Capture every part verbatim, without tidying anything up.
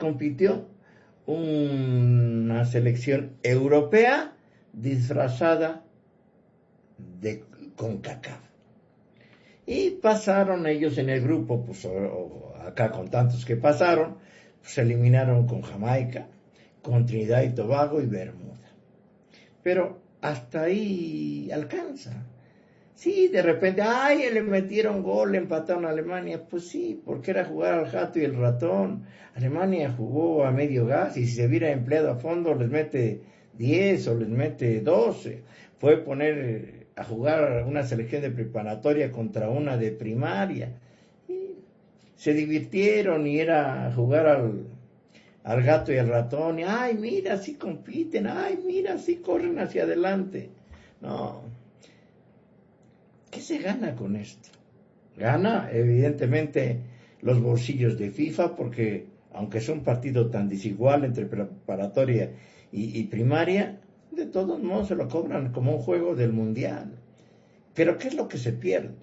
compitió una selección europea disfrazada de CONCACAF. Y pasaron ellos en el grupo, pues o, o acá con tantos que pasaron, pues se eliminaron con Jamaica, con Trinidad y Tobago y Bermuda. Pero hasta ahí alcanza. Sí, de repente, ay, le metieron gol, le empataron a Alemania. Pues sí, porque era jugar al gato y el ratón. Alemania jugó a medio gas y si se hubiera empleado a fondo les mete diez o les mete doce. Fue poner a jugar una selección de preparatoria contra una de primaria. Y se divirtieron y era jugar al, al gato y al ratón. Y, ay, mira, sí compiten, ay, mira, sí corren hacia adelante. No. ¿Qué se gana con esto? Gana, evidentemente, los bolsillos de FIFA, porque aunque es un partido tan desigual entre preparatoria y, y primaria, de todos modos se lo cobran como un juego del mundial. Pero ¿qué es lo que se pierde?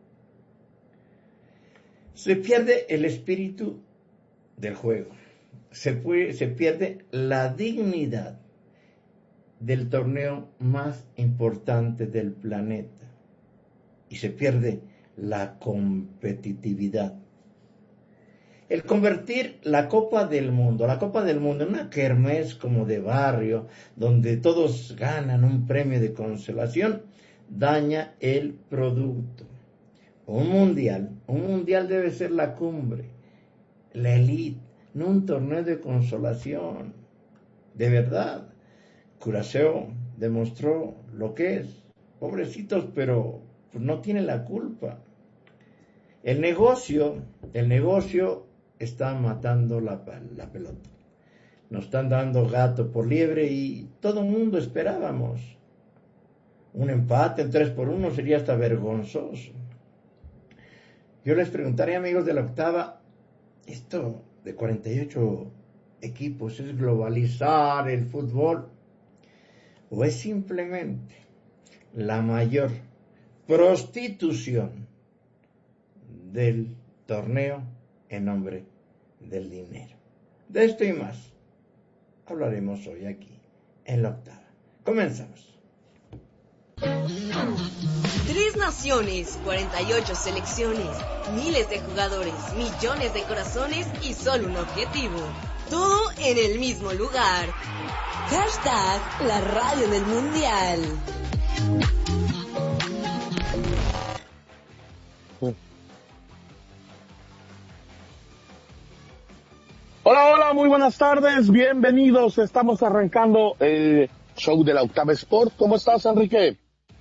Se pierde el espíritu del juego. Se, puede, se pierde la dignidad del torneo más importante del planeta. Y se pierde la competitividad. El convertir la Copa del Mundo, la Copa del Mundo en una kermés como de barrio, donde todos ganan un premio de consolación, daña el producto. Un mundial, un mundial debe ser la cumbre, la elite, no un torneo de consolación. De verdad, Curazao demostró lo que es. Pobrecitos, pero pues no tiene la culpa. El negocio, el negocio está matando la, la pelota. Nos están dando gato por liebre y todo el mundo esperábamos. Un empate, el tres por uno sería hasta vergonzoso. Yo les preguntaría, amigos de la octava, esto de cuarenta y ocho equipos, ¿es globalizar el fútbol? ¿O es simplemente la mayor prostitución del torneo en nombre del dinero? De esto y más hablaremos hoy aquí en la octava. Comenzamos. Tres naciones, cuarenta y ocho selecciones, miles de jugadores, millones de corazones y solo un objetivo. Todo en el mismo lugar. Hashtag la radio del mundial. Hola, hola, muy buenas tardes, bienvenidos. Estamos arrancando el show de la Octava Sport. ¿Cómo estás, Enrique?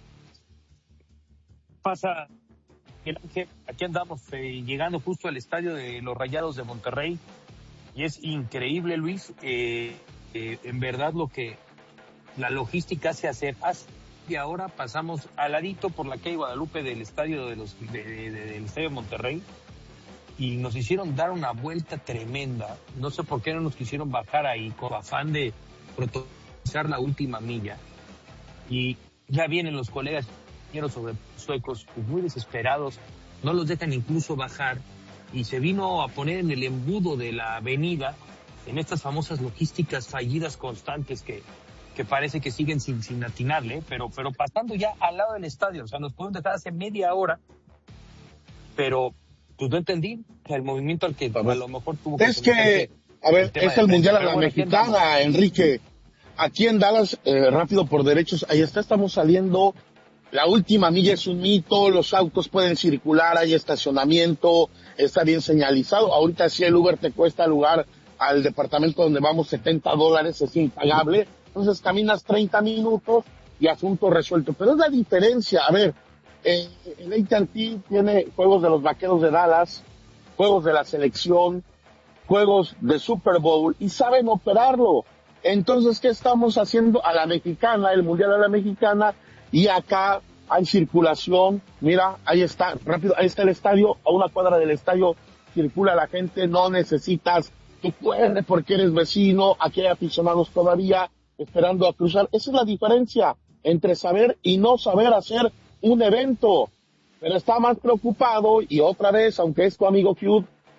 Pasa, aquí andamos eh, llegando justo al estadio de los Rayados de Monterrey y es increíble, Luis, eh, eh, en verdad lo que la logística hace hacer. Hace y ahora pasamos al ladito por la calle Guadalupe del estadio de los de, de, de, del estadio de Monterrey y nos hicieron dar una vuelta tremenda. No sé por qué no nos quisieron bajar ahí con afán de protocolizar la última milla. Y ya vienen los colegas sobre suecos muy desesperados, no los dejan incluso bajar y se vino a poner en el embudo de la avenida en estas famosas logísticas fallidas constantes que, que parece que siguen sin, sin atinarle, pero, pero pasando ya al lado del estadio. O sea, nos podemos dejar hace media hora, pero pues no entendí el movimiento al que a, a lo mejor tuvo que... Es que, a ver, es el Mundial a la Mexicana, Enrique. Aquí en Dallas, eh, rápido por derechos, ahí está, estamos saliendo. La última milla es un mito, los autos pueden circular, hay estacionamiento, está bien señalizado. Ahorita si el Uber te cuesta el lugar al departamento donde vamos setenta dólares, es impagable. Entonces caminas treinta minutos y asunto resuelto. Pero es la diferencia, a ver, eh, el A T and T tiene juegos de los Vaqueros de Dallas, juegos de la selección, juegos de Super Bowl y saben operarlo. Entonces, ¿qué estamos haciendo? A la mexicana, el Mundial a la mexicana. Y acá hay circulación, mira, ahí está, rápido, ahí está el estadio, a una cuadra del estadio circula la gente, no necesitas, tú puedes porque eres vecino, aquí hay aficionados todavía esperando a cruzar. Esa es la diferencia entre saber y no saber hacer un evento. Pero está más preocupado, y otra vez, aunque es tu amigo Cute,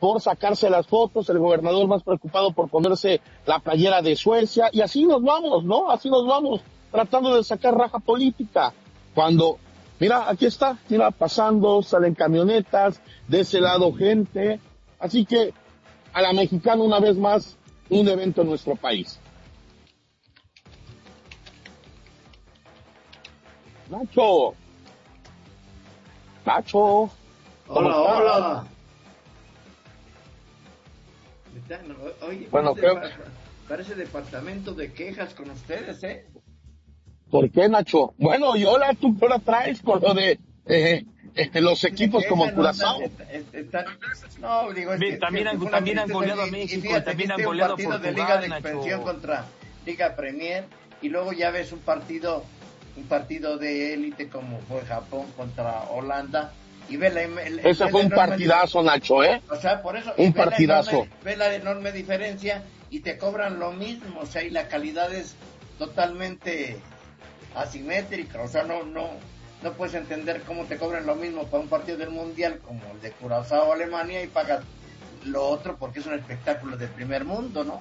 por sacarse las fotos, el gobernador más preocupado por ponerse la playera de Suecia, y así nos vamos, ¿no? Así nos vamos, tratando de sacar raja política. Cuando, mira, aquí está, mira, pasando, salen camionetas, de ese lado gente, así que a la mexicana una vez más, un evento en nuestro país. Nacho, Nacho, hola, hola. Oye, bueno, parece, creo... parece departamento de quejas con ustedes, ¿eh? ¿Por qué, Nacho? Bueno, y hola, tú qué hora traes con lo de eh, eh, los equipos Esa como no Curazao. está- está- está- no, digo, es que, También que han- fue una también han tristeza, goleado a y- y México, fíjate también que han este goleado a un partido de Portugal, Liga de Nacho. Expansión contra Liga Premier, y luego ya ves un partido, un partido de élite como fue Japón contra Holanda, y ve la, el, el- Ese ve fue la un enorme- partidazo, Nacho, ¿eh? O sea, por eso, Un y ve la partidazo. enorme- ve la enorme diferencia y te cobran lo mismo, o sea, y la calidad es totalmente asimétrica, o sea, no, no, no puedes entender cómo te cobran lo mismo para un partido del Mundial como el de Curazao Alemania y pagas lo otro porque es un espectáculo de primer mundo, ¿no?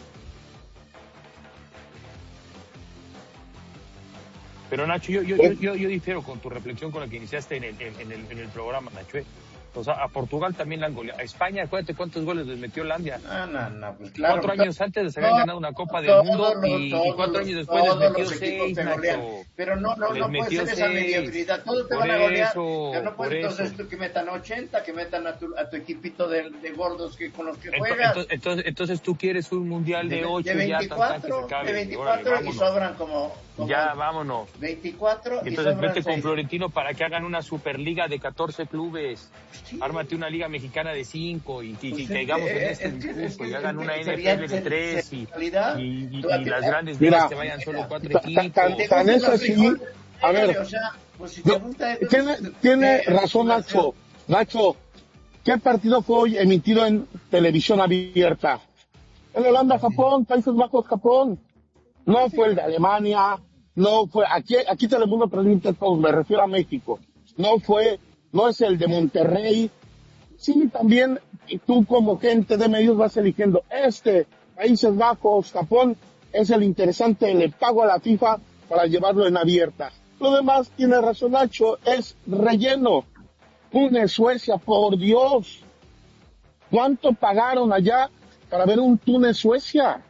Pero Nacho, yo, yo, yo, yo, yo difiero con tu reflexión con la que iniciaste en el, en, en el, en el programa, Nacho. ¿eh? O sea, a Portugal también la han goleado. A España, acuérdate cuántos goles les metió Holanda. No, no, no, pues claro. Cuatro años antes les habían No, ganado una Copa del todos Mundo los- y, y todos cuatro los- años después les todos metió los equipos seis, te golean. Nacho. Pero no, no, Les no puede metió ser esa seis. mediocridad. Todos te Por van a golear. eso, Pero no por puedes entonces eso. tú que metan ochenta, que metan a tu, a tu equipito de, de gordos que con los que Ento- juegas. Entonces, entonces, entonces tú quieres un mundial de ocho de ya tan, tan que se veinticuatro, acabe. de Órale, veinticuatro y vámonos. sobran como, como Ya, vámonos. veinticuatro Y y entonces sobran vete con seis. Florentino para que hagan una superliga de catorce clubes. Sí. Ármate una liga mexicana de cinco y, y, Pues y es caigamos que- en es este que- es discurso que- y hagan es una que N F sería- L de tres y, realidad. y, y- Tú a y ti- las grandes Mira, ligas que vayan solo cuatro ta- equipos. ta- ¿Te tan gustan es los así, frijoles? a ver, O sea, pues si te Yo- gusta eso, tiene, pues, tiene eh, razón Nacho. Nacho, ¿qué partido fue hoy emitido en televisión abierta? El Holanda-Japón, Países Bajos-Japón. No fue el de Alemania, no fue, aquí, aquí Telemundo transmite todo, me refiero a México. No fue, no es el de Monterrey. Sí, también y tú como gente de medios vas eligiendo este, Países Bajos, Japón, es el interesante, le pago a la FIFA para llevarlo en abierta. Lo demás, tiene razón Nacho, es relleno. Túnez, Suecia, por Dios. ¿Cuánto pagaron allá para ver un Túnez, Suecia?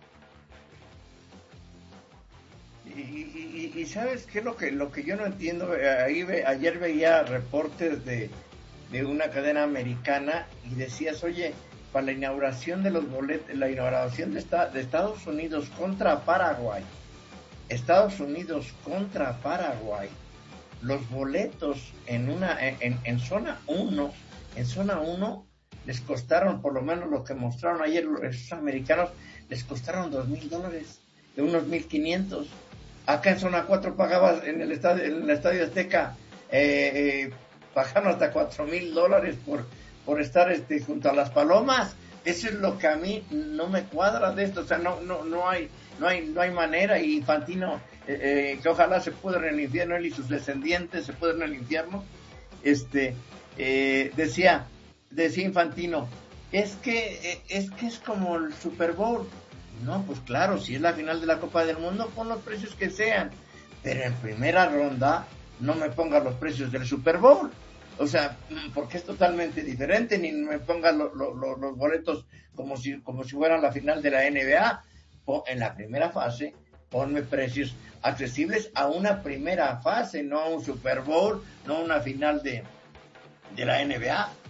Y, y, y- y sabes qué es lo que lo que yo no entiendo. Eh, ahí ve- ayer veía reportes de, de una cadena americana y decías, oye, para la inauguración de los boletos, la inauguración de, esta, de Estados Unidos contra Paraguay, Estados Unidos contra Paraguay, los boletos en una en, en zona uno, en zona uno les costaron, por lo menos lo que mostraron ayer esos americanos, les costaron dos mil dólares, de unos mil quinientos. Acá en zona cuatro pagabas en el estadio, en el estadio Azteca, eh, eh, pagaron hasta cuatro mil dólares por, por estar este, junto a las palomas. Eso es lo que a mí no me cuadra de esto, o sea, no, no, no hay, no hay, no hay manera. Y Infantino, eh, eh, que ojalá se pudra en el infierno, él y sus descendientes se pudran en el infierno, este, eh, decía, decía Infantino, es que, eh, es que es como el Super Bowl. No, pues claro, si es la final de la Copa del Mundo, pon los precios que sean, pero en primera ronda no me pongas los precios del Super Bowl, o sea, porque es totalmente diferente, ni me pongas lo, lo, lo, los boletos como si, como si fueran la final de la N B A. En la primera fase, ponme precios accesibles a una primera fase, no a un Super Bowl, no a una final de, de la N B A.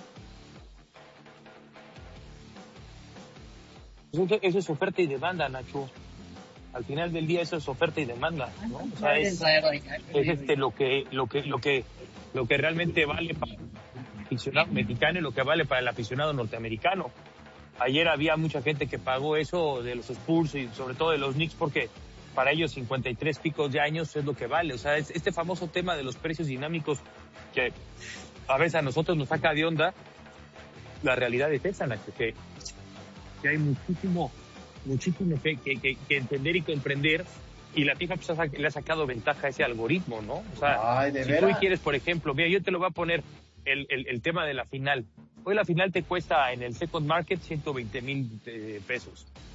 Eso es oferta y demanda, Nacho. Al final del día eso es oferta y demanda, ¿no? O sea, es, es este lo que lo que lo que lo que realmente vale para el aficionado mexicano y lo que vale para el aficionado norteamericano. Ayer había mucha gente que pagó eso de los Spurs y sobre todo de los Knicks porque para ellos cincuenta y tres picos de años es lo que vale. O sea, es este famoso tema de los precios dinámicos que a veces a nosotros nos saca de onda. La realidad es esa, Nacho, que que hay muchísimo, muchísimo que, que, que, que entender y comprender, y la FIFA pues, ha, le ha sacado ventaja a ese algoritmo, ¿no? O sea, Ay, ¿de si veras? tú quieres, por ejemplo, mira, yo te lo voy a poner el, el, el tema de la final. Hoy la final te cuesta en el second market ciento veinte mil pesos.